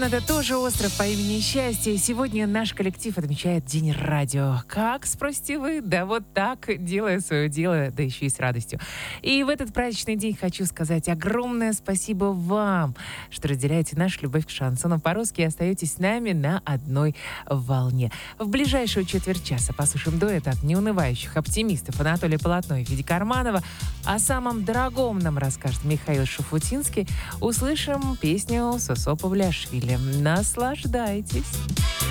Телефон — это тоже остров по имени Счастье. Сегодня наш коллектив отмечает День радио. Как, спросите вы? Да вот так, делая свое дело, да еще и с радостью. И в этот праздничный день хочу сказать огромное спасибо вам, что разделяете нашу любовь к шансону по-русски и остаетесь с нами на одной волне. В ближайшую четверть часа послушаем дуэт от неунывающих оптимистов Анатолия Полотно и Феди Карманова. О самом дорогом нам расскажет Михаил Шуфутинский. Услышим песню Сосо Павлиашвили. Наслаждайтесь!